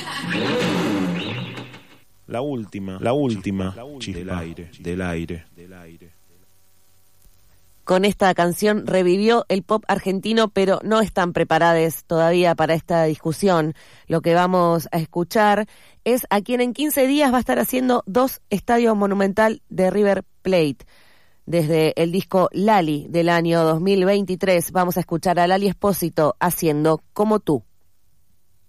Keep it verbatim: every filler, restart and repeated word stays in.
La última, la última, chispa del aire, del aire. Con esta canción revivió el pop argentino, pero no están preparadas todavía para esta discusión. Lo que vamos a escuchar es a quien en quince días va a estar haciendo dos estadios monumental de River Plate. Desde el disco Lali del año dos mil veintitrés vamos a escuchar a Lali Espósito haciendo Como tú.